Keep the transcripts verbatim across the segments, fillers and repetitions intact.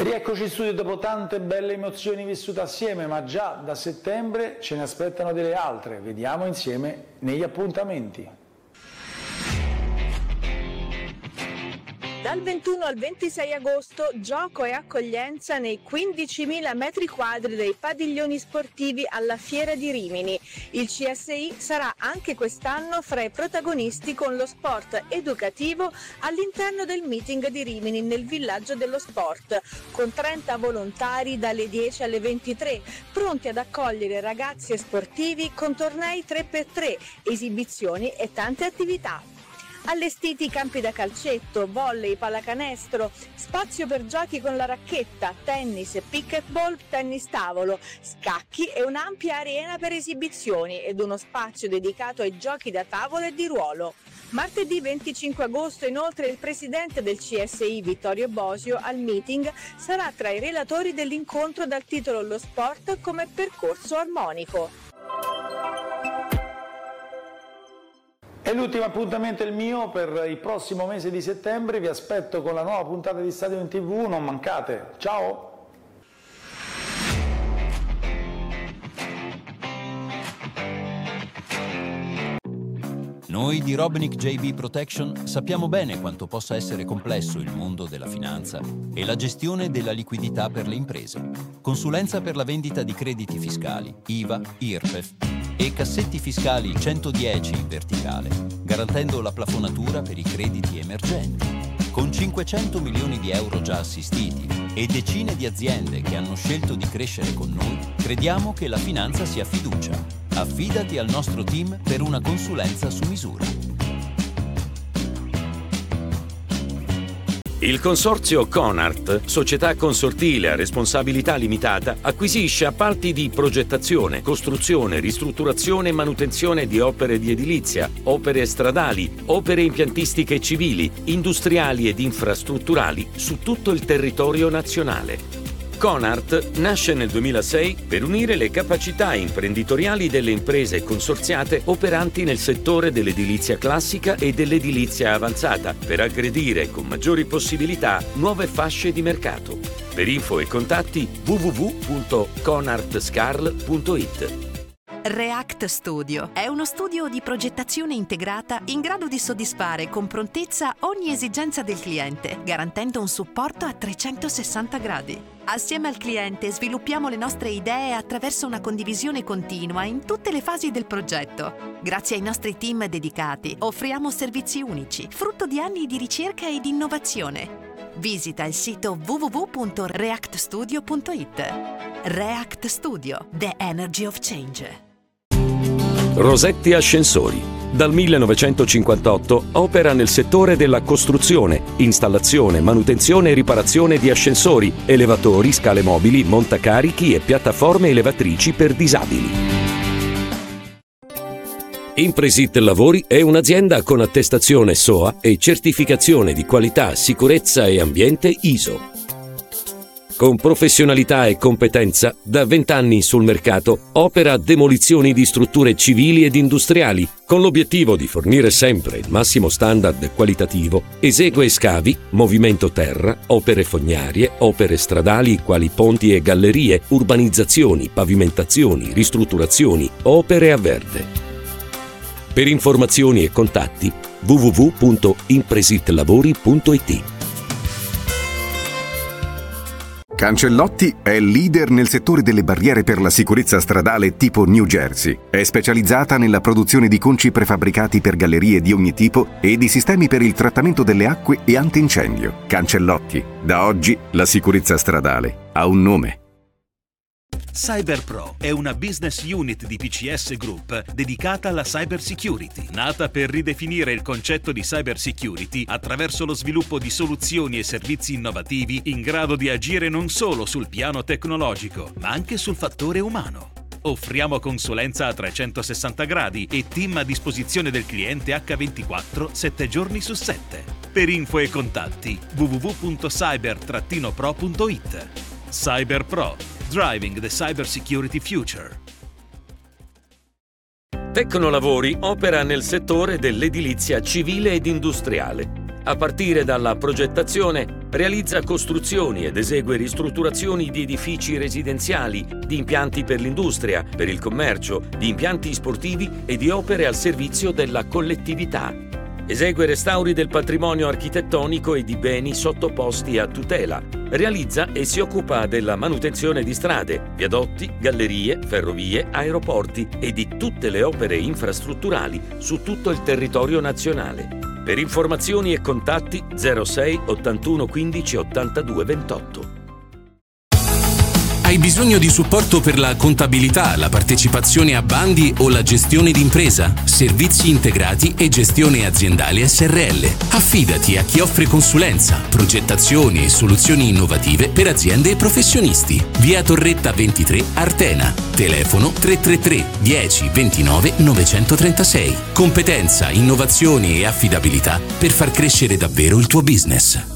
Rieccoci in studio dopo tante belle emozioni vissute assieme, ma già da settembre ce ne aspettano delle altre. Vediamo insieme negli appuntamenti. Dal ventuno al ventisei agosto, gioco e accoglienza nei quindicimila metri quadri dei padiglioni sportivi alla Fiera di Rimini. Il C S I sarà anche quest'anno fra i protagonisti con lo sport educativo all'interno del meeting di Rimini nel villaggio dello sport, con trenta volontari dalle dieci alle ventitré, pronti ad accogliere ragazzi e sportivi con tornei tre per tre, esibizioni e tante attività. Allestiti campi da calcetto, volley, pallacanestro, spazio per giochi con la racchetta, tennis e pickleball, tennis tavolo, scacchi e un'ampia arena per esibizioni ed uno spazio dedicato ai giochi da tavolo e di ruolo. Martedì venticinque agosto inoltre il presidente del C S I Vittorio Bosio al meeting sarà tra i relatori dell'incontro dal titolo Lo sport come percorso armonico. E l'ultimo appuntamento è il mio per il prossimo mese di settembre. Vi aspetto con la nuova puntata di Stadio in tivù, non mancate. Ciao! Noi di Robnick J B Protection sappiamo bene quanto possa essere complesso il mondo della finanza e la gestione della liquidità per le imprese. Consulenza per la vendita di crediti fiscali, I V A, I R P E F e cassetti fiscali centodieci in verticale, garantendo la plafonatura per i crediti emergenti. Con cinquecento milioni di euro già assistiti e decine di aziende che hanno scelto di crescere con noi, crediamo che la finanza sia fiducia. Affidati al nostro team per una consulenza su misura. Il consorzio Conart, società consortile a responsabilità limitata, acquisisce appalti di progettazione, costruzione, ristrutturazione e manutenzione di opere di edilizia, opere stradali, opere impiantistiche civili, industriali ed infrastrutturali su tutto il territorio nazionale. Conart nasce nel duemilasei per unire le capacità imprenditoriali delle imprese consorziate operanti nel settore dell'edilizia classica e dell'edilizia avanzata, per aggredire con maggiori possibilità nuove fasce di mercato. Per info e contatti w w w punto conart scarl punto it. React Studio è uno studio di progettazione integrata in grado di soddisfare con prontezza ogni esigenza del cliente, garantendo un supporto a trecentosessanta gradi. Assieme al cliente sviluppiamo le nostre idee attraverso una condivisione continua in tutte le fasi del progetto. Grazie ai nostri team dedicati offriamo servizi unici, frutto di anni di ricerca e di innovazione. Visita il sito w w w punto react studio punto it. React Studio, the energy of change. Rosetti Ascensori. Dal millenovecentocinquantotto opera nel settore della costruzione, installazione, manutenzione e riparazione di ascensori, elevatori, scale mobili, montacarichi e piattaforme elevatrici per disabili. Impresit Lavori è un'azienda con attestazione S O A e certificazione di qualità, sicurezza e ambiente I S O. Con professionalità e competenza, da vent'anni sul mercato, opera demolizioni di strutture civili ed industriali, con l'obiettivo di fornire sempre il massimo standard qualitativo. Esegue scavi, movimento terra, opere fognarie, opere stradali quali ponti e gallerie, urbanizzazioni, pavimentazioni, ristrutturazioni, opere a verde. Per informazioni e contatti w w w punto impresitlavori punto it. Cancellotti è leader nel settore delle barriere per la sicurezza stradale tipo New Jersey. È specializzata nella produzione di conci prefabbricati per gallerie di ogni tipo e di sistemi per il trattamento delle acque e antincendio. Cancellotti, da oggi la sicurezza stradale ha un nome. CyberPro è una business unit di P C S Group dedicata alla cyber security, nata per ridefinire il concetto di cyber security attraverso lo sviluppo di soluzioni e servizi innovativi in grado di agire non solo sul piano tecnologico, ma anche sul fattore umano. Offriamo consulenza a trecentosessanta gradi e team a disposizione del cliente acca ventiquattro, sette giorni su sette. Per info e contatti w w w punto cyber pro punto it. CyberPro, driving the cyber security future. Tecnolavori opera nel settore dell'edilizia civile ed industriale, a partire dalla progettazione, Realizza costruzioni ed esegue ristrutturazioni di edifici residenziali, di impianti per l'industria, per il commercio, di impianti sportivi e di opere al servizio della collettività. Esegue restauri del patrimonio architettonico e di beni sottoposti a tutela. Realizza e si occupa della manutenzione di strade, viadotti, gallerie, ferrovie, aeroporti e di tutte le opere infrastrutturali su tutto il territorio nazionale. Per informazioni e contatti zero sei ottantuno quindici ottantadue ventotto. Hai bisogno di supporto per la contabilità, la partecipazione a bandi o la gestione d'impresa? Servizi integrati e gestione aziendale S R L. Affidati a chi offre consulenza, progettazioni e soluzioni innovative per aziende e professionisti. Via Torretta ventitré, Artena. Telefono tre tre tre dieci ventinove novecentotrentasei. Competenza, innovazione e affidabilità per far crescere davvero il tuo business.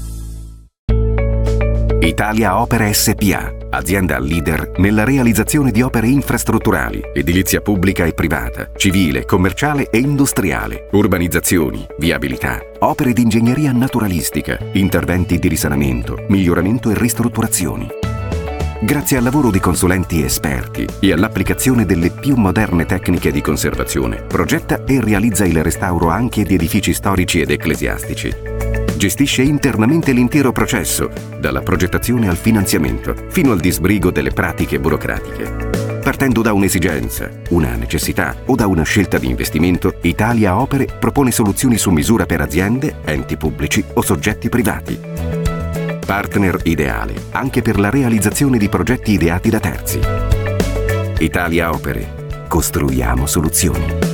Italia Opere S P A, azienda leader nella realizzazione di opere infrastrutturali, edilizia pubblica e privata, civile, commerciale e industriale, urbanizzazioni, viabilità, opere di ingegneria naturalistica, interventi di risanamento, miglioramento e ristrutturazioni. Grazie al lavoro di consulenti esperti e all'applicazione delle più moderne tecniche di conservazione, progetta e realizza il restauro anche di edifici storici ed ecclesiastici. Gestisce internamente l'intero processo, dalla progettazione al finanziamento, fino al disbrigo delle pratiche burocratiche. Partendo da un'esigenza, una necessità o da una scelta di investimento, Italia Opere propone soluzioni su misura per aziende, enti pubblici o soggetti privati. Partner ideale anche per la realizzazione di progetti ideati da terzi. Italia Opere. Costruiamo soluzioni.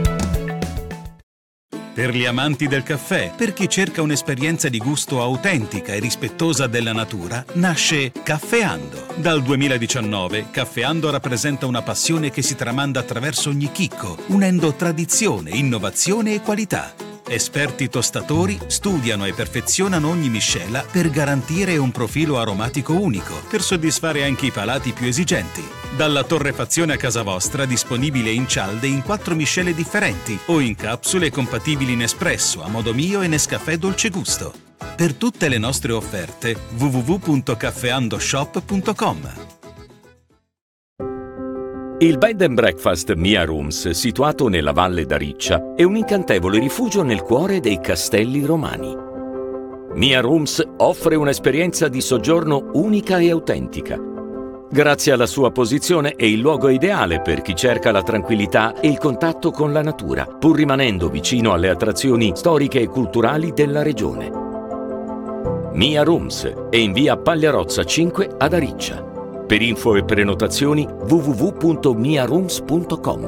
Per gli amanti del caffè, per chi cerca un'esperienza di gusto autentica e rispettosa della natura, nasce Caffeando. Dal duemiladiciannove, Caffeando rappresenta una passione che si tramanda attraverso ogni chicco, unendo tradizione, innovazione e qualità. Esperti tostatori studiano e perfezionano ogni miscela per garantire un profilo aromatico unico, per soddisfare anche i palati più esigenti. Dalla torrefazione a casa vostra, disponibile in cialde in quattro miscele differenti o in capsule compatibili in espresso, a modo mio e Nescafè dolce gusto. Per tutte le nostre offerte w w w punto caffeandoshop punto com. Il Bed and Breakfast Mia Rooms, situato nella Valle d'Ariccia, è un incantevole rifugio nel cuore dei castelli romani. Mia Rooms offre un'esperienza di soggiorno unica e autentica. Grazie alla sua posizione è il luogo ideale per chi cerca la tranquillità e il contatto con la natura, pur rimanendo vicino alle attrazioni storiche e culturali della regione. Mia Rooms è in via Pagliarozza cinque ad Ariccia. Per info e prenotazioni w w w punto mia rooms punto com.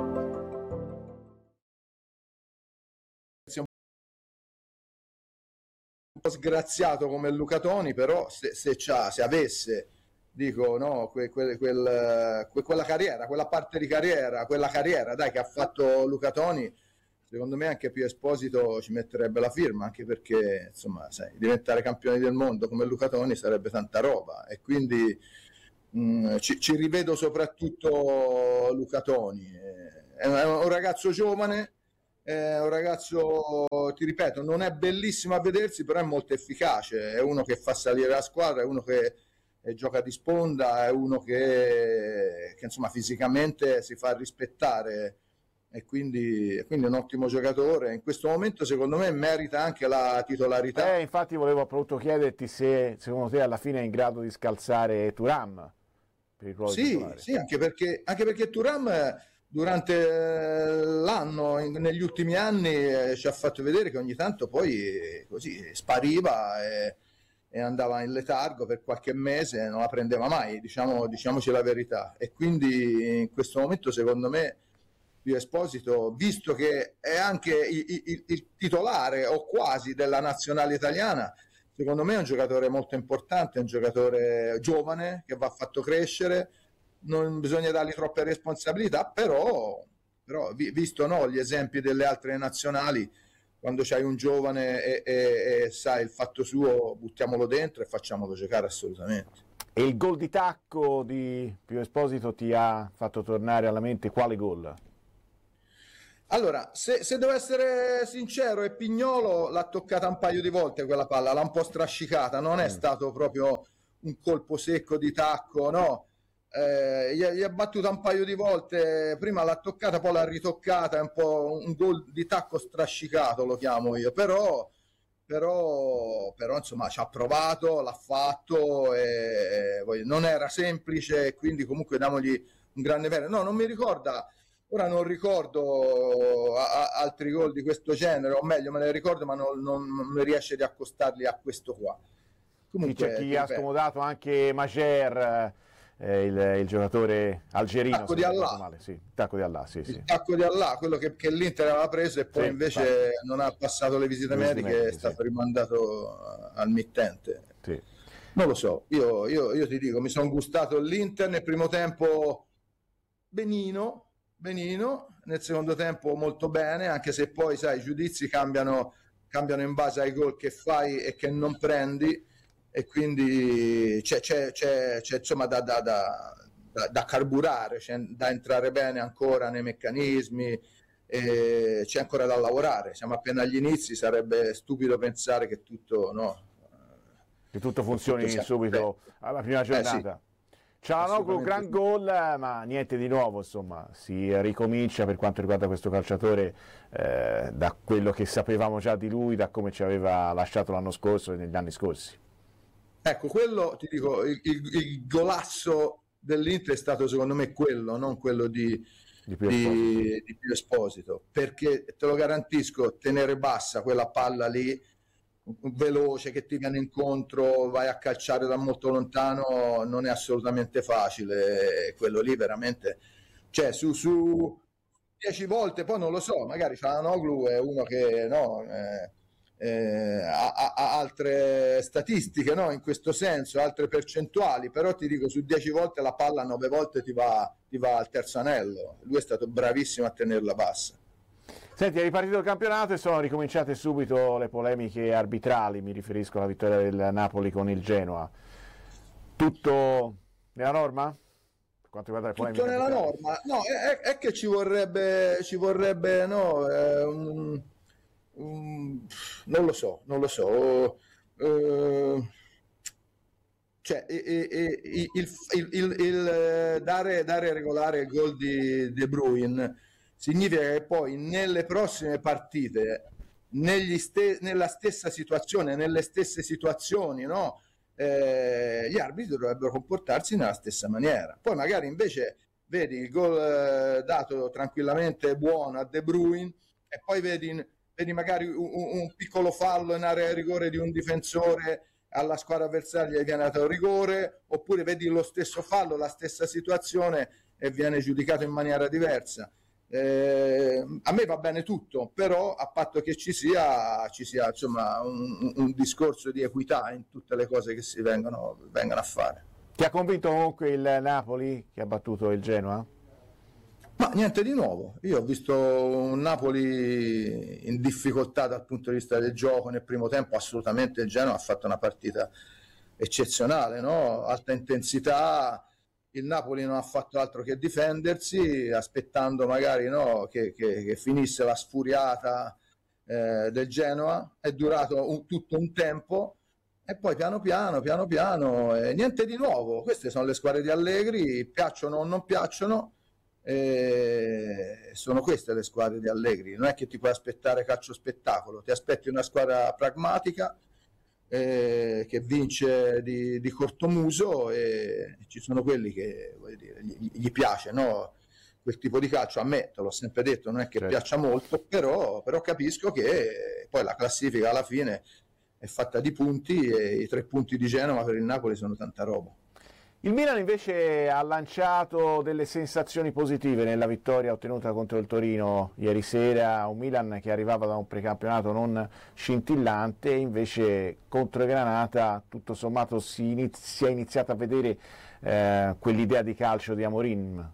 Un po' sgraziato come Luca Toni, però se, se, c'ha, se avesse, dico, no, que, que, quel, que, quella carriera, quella parte di carriera, quella carriera, dai, che ha fatto Luca Toni, secondo me anche Pio Esposito ci metterebbe la firma, anche perché, insomma, sai, diventare campioni del mondo come Luca Toni sarebbe tanta roba, e quindi mh, ci, ci rivedo soprattutto Luca Toni. È un, è un ragazzo giovane, è un ragazzo, ti ripeto, non è bellissimo a vedersi, però è molto efficace, è uno che fa salire la squadra, è uno che e gioca di sponda, è uno che, che insomma fisicamente si fa rispettare, e quindi, e quindi è un ottimo giocatore. In questo momento secondo me merita anche la titolarità. Eh, infatti volevo appunto chiederti se secondo te alla fine è in grado di scalzare Thuram per il ruolo sì, titolare. Sì, anche perché, anche perché Thuram durante l'anno, negli ultimi anni, ci ha fatto vedere che ogni tanto poi così spariva e, e andava in letargo per qualche mese, non la prendeva mai, diciamo, diciamoci la verità. E quindi in questo momento secondo me Pio Esposito, visto che è anche il, il, il titolare o quasi della nazionale italiana, secondo me è un giocatore molto importante, è un giocatore giovane che va fatto crescere, non bisogna dargli troppe responsabilità, però, però visto no, gli esempi delle altre nazionali, quando c'hai un giovane e, e, e sai il fatto suo, buttiamolo dentro e facciamolo giocare assolutamente. E il gol di tacco di Pio Esposito ti ha fatto tornare alla mente quale gol? Allora, se, se devo essere sincero, e Pignolo l'ha toccata un paio di volte quella palla, l'ha un po' strascicata, non è stato proprio un colpo secco di tacco, no, eh, gli, gli ha battuta un paio di volte, prima l'ha toccata, poi l'ha ritoccata, è un po' un gol di tacco strascicato, lo chiamo io, però, però, però insomma ci ha provato, l'ha fatto, e, e, non era semplice, quindi comunque diamogli un grande merito. No, non mi ricorda... Ora non ricordo a, a, altri gol di questo genere, o meglio me ne ricordo, ma non, non, non mi riesce di accostarli a questo qua. Comunque, c'è chi ha scomodato anche Majer, eh, il, il giocatore algerino. Tacco di Allah. Male. Sì, tacco di Allah, sì, il sì. tacco di Allah, quello che, che l'Inter aveva preso e poi sì, invece infatti. non ha passato le visite le mediche, mediche, è stato sì. rimandato al mittente. Sì. Non lo so, io, io, io ti dico, mi sono gustato l'Inter nel primo tempo benino, benino, nel secondo tempo molto bene, anche se poi sai i giudizi cambiano, cambiano in base ai gol che fai e che non prendi, e quindi c'è, c'è, c'è, c'è insomma da, da, da, da, da carburare, c'è da entrare bene ancora nei meccanismi, e c'è ancora da lavorare, siamo appena agli inizi, sarebbe stupido pensare che tutto, no, che tutto funzioni tutto subito alla prima giornata. Eh, sì. Cialanoglu, gran gol, ma niente di nuovo, insomma, si ricomincia per quanto riguarda questo calciatore eh, da quello che sapevamo già di lui, da come ci aveva lasciato l'anno scorso e negli anni scorsi. Ecco, quello, ti dico, il, il, il golasso dell'Inter è stato secondo me quello, non quello di, di, Pio di, di Pio Esposito, perché te lo garantisco, tenere bassa quella palla lì, veloce che ti viene incontro, vai a calciare da molto lontano, non è assolutamente facile, quello lì veramente, cioè su, su dieci volte, poi non lo so, magari Cialanoglu è uno che no, eh, eh, ha, ha altre statistiche, no, in questo senso, altre percentuali, però ti dico, su dieci volte la palla nove volte ti va, ti va al terzo anello, lui è stato bravissimo a tenerla bassa. Senti, è ripartito il campionato e sono ricominciate subito le polemiche arbitrali, mi riferisco alla vittoria del Napoli con il Genoa. Tutto nella norma? Per quanto riguarda le polemiche Tutto nella arbitrali? norma? No, è, è che ci vorrebbe, ci vorrebbe no, eh, un, un, non lo so, non lo so. Eh, cioè, eh, eh, il, il, il, il dare, dare regolare il gol di De Bruyne significa che poi nelle prossime partite, negli ste- nella stessa situazione, nelle stesse situazioni, no? eh, gli arbitri dovrebbero comportarsi nella stessa maniera. Poi magari invece vedi il gol eh, dato tranquillamente buono a De Bruyne e poi vedi, vedi magari un, un piccolo fallo in area di rigore di un difensore, alla squadra avversaria gli viene dato un rigore, oppure vedi lo stesso fallo, la stessa situazione e viene giudicato in maniera diversa. Eh, a me va bene tutto, però a patto che ci sia, ci sia insomma un, un discorso di equità in tutte le cose che si vengono, vengono a fare. Ti ha convinto comunque il Napoli che ha battuto il Genoa? Ma niente di nuovo, io ho visto un Napoli in difficoltà dal punto di vista del gioco nel primo tempo, assolutamente il Genoa ha fatto una partita eccezionale, no? Alta intensità. Il Napoli non ha fatto altro che difendersi, aspettando magari no, che, che, che finisse la sfuriata eh, del Genoa. È durato un, tutto un tempo e poi piano piano, piano piano, eh, niente di nuovo. Queste sono le squadre di Allegri, piacciono o non piacciono, eh, sono queste le squadre di Allegri. Non è che ti puoi aspettare calcio spettacolo, ti aspetti una squadra pragmatica, Eh, che vince di, di cortomuso, e ci sono quelli che voglio dire, gli, gli piace no? Quel tipo di calcio. A me, te l'ho sempre detto, non è che certo. piaccia molto, però, però capisco che poi la classifica alla fine è fatta di punti e i tre punti di Genova per il Napoli sono tanta roba. Il Milan invece ha lanciato delle sensazioni positive nella vittoria ottenuta contro il Torino ieri sera, un Milan che arrivava da un precampionato non scintillante, e invece contro il Granata tutto sommato si, inizi- si è iniziata a vedere eh, quell'idea di calcio di Amorim.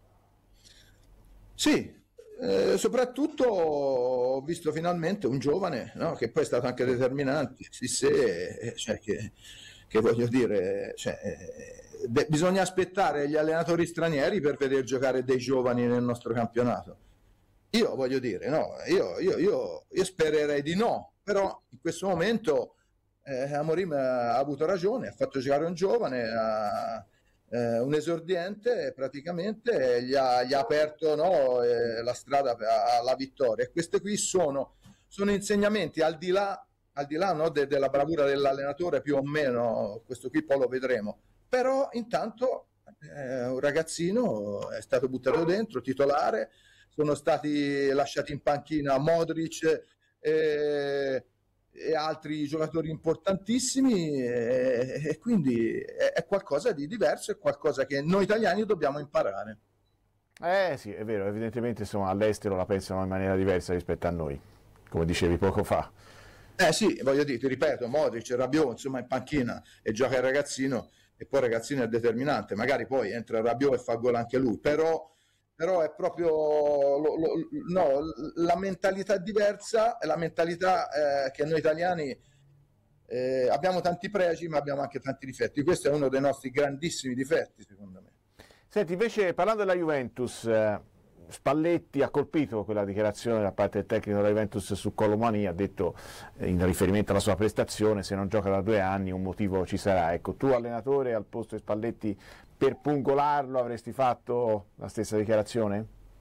Sì, eh, soprattutto ho visto finalmente un giovane, no? Che poi è stato anche determinante, sì, sì, eh, cioè che, che voglio dire, cioè, eh, Beh, bisogna aspettare gli allenatori stranieri per vedere giocare dei giovani nel nostro campionato. io voglio dire, no, io, io, io, io spererei di no, però in questo momento eh, Amorim ha avuto ragione, ha fatto giocare un giovane, ha, eh, un esordiente, praticamente gli ha, gli ha aperto, no, eh, la strada alla vittoria. E queste qui sono, sono insegnamenti al di là, al di là no, de, della bravura dell'allenatore, più o meno, questo qui poi lo vedremo, però intanto eh, un ragazzino è stato buttato dentro, titolare, sono stati lasciati in panchina Modric eh, e altri giocatori importantissimi, e, e quindi è, è qualcosa di diverso, è qualcosa che noi italiani dobbiamo imparare. Eh sì, è vero, evidentemente insomma, all'estero la pensano in maniera diversa rispetto a noi, come dicevi poco fa. Eh sì, voglio dire, ti ripeto, Modric, Rabiot, insomma, in panchina e gioca il ragazzino, e poi il ragazzino è determinante, magari poi entra Rabiot e fa gol anche lui, però, però è proprio lo, lo, no, la mentalità diversa, è la mentalità eh, che noi italiani eh, abbiamo tanti pregi, ma abbiamo anche tanti difetti. Questo è uno dei nostri grandissimi difetti, secondo me. Senti, invece, parlando della Juventus, eh, Spalletti ha colpito quella dichiarazione da parte del tecnico della Juventus su Colomani, ha detto eh, in riferimento alla sua prestazione, se non gioca da due anni un motivo ci sarà. Ecco, tu allenatore al posto di Spalletti, per pungolarlo avresti fatto la stessa dichiarazione?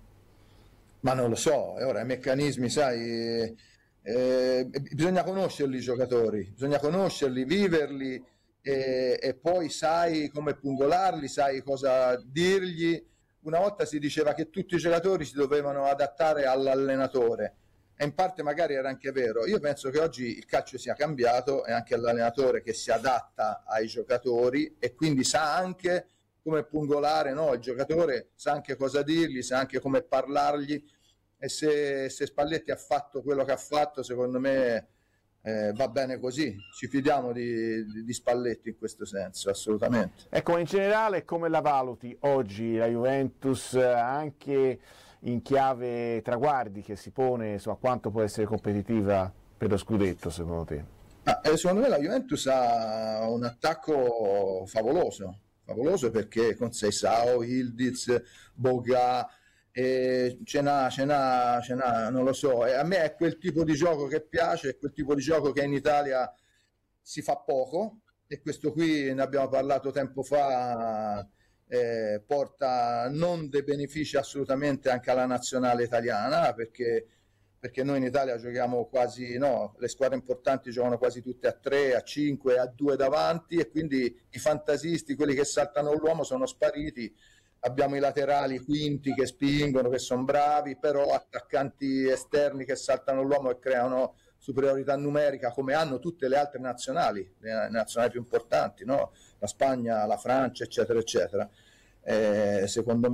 Ma non lo so, ora i meccanismi, sai, eh, bisogna conoscerli i giocatori, bisogna conoscerli, viverli e, e poi sai come pungolarli, sai cosa dirgli. Una volta si diceva che tutti i giocatori si dovevano adattare all'allenatore e in parte magari era anche vero. Io penso che oggi il calcio sia cambiato, è anche l'allenatore che si adatta ai giocatori e quindi sa anche come pungolare, no? Il giocatore sa anche cosa dirgli, sa anche come parlargli, e se, se Spalletti ha fatto quello che ha fatto, secondo me eh, va bene così. Ci fidiamo di, di, di Spalletti in questo senso, assolutamente. Ecco, in generale come la valuti oggi la Juventus, anche in chiave traguardi che si pone, insomma, quanto può essere competitiva per lo scudetto secondo te? Ah, eh, secondo me la Juventus ha un attacco favoloso, favoloso perché con Seisao, Ildiz, Boga, eh, ce n'ha, ce n'ha, ce n'ha, non lo so, e a me è quel tipo di gioco che piace, è quel tipo di gioco che in Italia si fa poco, e questo qui ne abbiamo parlato tempo fa, eh, porta non dei benefici assolutamente anche alla nazionale italiana, perché perché noi in Italia giochiamo quasi, no, le squadre importanti giocano quasi tutte a tre, a cinque, a due davanti, e quindi i fantasisti, quelli che saltano l'uomo, sono spariti. Abbiamo i laterali quinti che spingono, che sono bravi, però attaccanti esterni che saltano l'uomo e creano superiorità numerica, come hanno tutte le altre nazionali, le nazionali più importanti, no? La Spagna, la Francia, eccetera, eccetera. Eh, secondo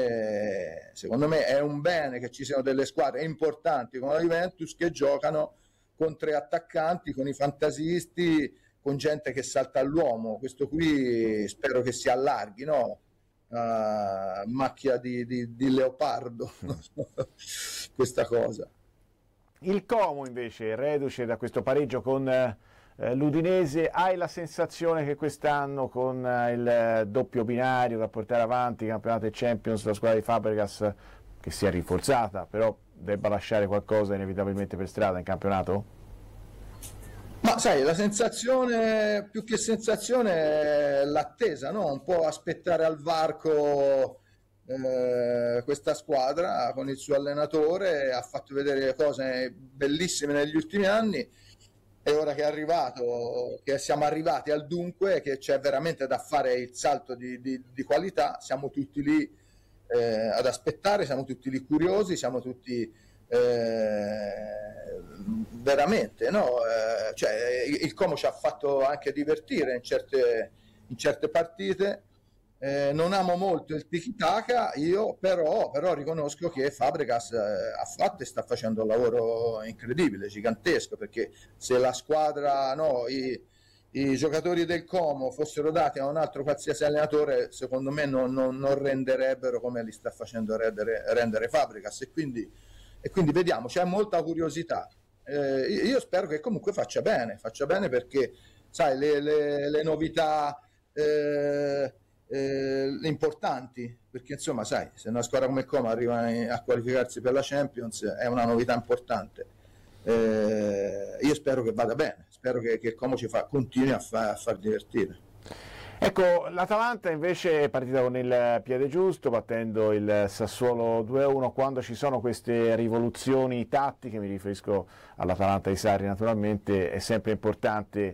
me, secondo me è un bene che ci siano delle squadre importanti come la Juventus che giocano con tre attaccanti, con i fantasisti, con gente che salta all'uomo. Questo qui spero che si allarghi, no? Uh, macchia di, di, di leopardo questa cosa. Il Como invece, reduce da questo pareggio con eh, l'Udinese, hai la sensazione che quest'anno con eh, il eh, doppio binario da portare avanti campionato e Champions, la squadra di Fabregas, che si è rinforzata, però debba lasciare qualcosa inevitabilmente per strada in campionato? Ma sai, la sensazione, più che sensazione, è l'attesa, no? Un po' aspettare al varco eh, questa squadra con il suo allenatore, ha fatto vedere cose bellissime negli ultimi anni, e ora che è arrivato, che siamo arrivati al dunque, che c'è veramente da fare il salto di, di, di qualità, siamo tutti lì eh, ad aspettare, siamo tutti lì curiosi, siamo tutti... Eh, veramente no? Eh, cioè, il Como ci ha fatto anche divertire in certe, in certe partite. Eh, non amo molto il tiki-taka io, però, però riconosco che Fabregas eh, ha fatto e sta facendo un lavoro incredibile, gigantesco, perché se la squadra, no, i, i giocatori del Como fossero dati a un altro qualsiasi allenatore, secondo me non, non, non renderebbero come li sta facendo rendere, rendere Fabregas, e quindi E quindi vediamo, c'è molta curiosità. Eh, io spero che comunque faccia bene, faccia bene perché, sai, le, le, le novità, eh, eh, importanti, perché insomma sai, se una squadra come Como arriva a qualificarsi per la Champions è una novità importante. Eh, io spero che vada bene, spero che, che Como ci fa, continui a, fa, a far divertire. Ecco, l'Atalanta invece è partita con il piede giusto, battendo il Sassuolo due a uno. Quando ci sono queste rivoluzioni tattiche, mi riferisco all'Atalanta di Sarri naturalmente, è sempre importante